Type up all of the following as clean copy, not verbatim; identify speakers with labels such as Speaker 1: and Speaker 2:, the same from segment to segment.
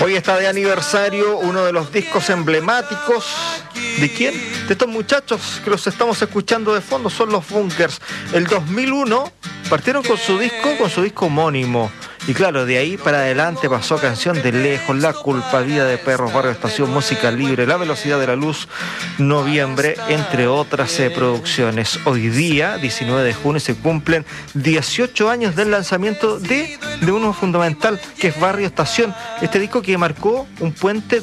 Speaker 1: Hoy está de aniversario uno de los discos emblemáticos. ¿De quién? De estos muchachos que los estamos escuchando de fondo, son los Bunkers. El 2001 partieron con su disco homónimo. Y claro, de ahí para adelante pasó Canción de Lejos, La Culpa, Vida de Perros, Barrio Estación, Música Libre, La Velocidad de la Luz, Noviembre, entre otras producciones. Hoy día, 19 de junio, se cumplen 18 años del lanzamiento de uno fundamental, que es Barrio Estación. Este disco que marcó un punto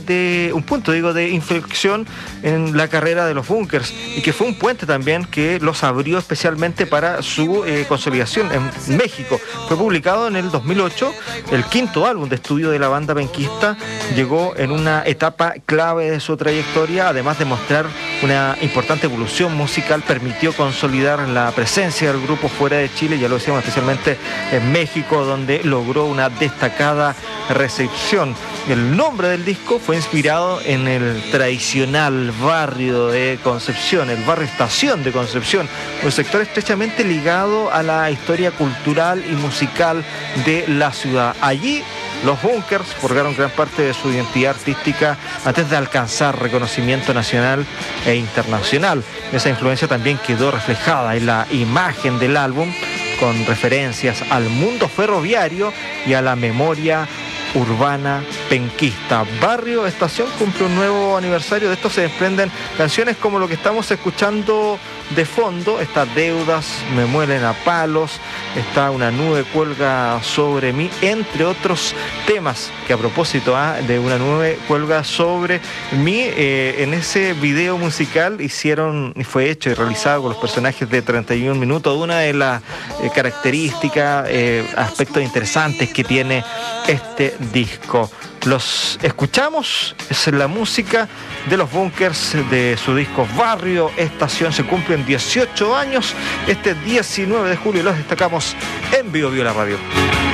Speaker 1: de inflexión en la carrera de los Bunkers, y que fue un puente también que los abrió especialmente para su consolidación en México. Fue publicado en el 2008. El quinto álbum de estudio de la banda penquista llegó en una etapa clave de su trayectoria. Además de mostrar una importante evolución musical, permitió consolidar la presencia del grupo fuera de Chile, ya lo decíamos, especialmente en México, donde logró una destacada recepción. El nombre del disco fue inspirado en el tradicional barrio de Concepción, el barrio Estación de Concepción, un sector estrechamente ligado a la historia cultural y musical de la ciudad. Allí los Bunkers forjaron gran parte de su identidad artística antes de alcanzar reconocimiento nacional e internacional. Esa influencia también quedó reflejada en la imagen del álbum, con referencias al mundo ferroviario y a la memoria urbana penquista. Barrio Estación cumple un nuevo aniversario. De esto se desprenden canciones como lo que estamos escuchando de fondo. Está Deudas, Me muelen a palos, está Una nube cuelga sobre mí, entre otros temas que, a propósito de Una nube cuelga sobre mí, en ese video musical fue hecho y realizado con los personajes de 31 minutos. Una de las características, aspectos interesantes que tiene este disco. Los escuchamos, es la música de los Bunkers, de su disco Barrio Estación. Se cumplen 18 años este 19 de julio y los destacamos en Bio Bio la Radio.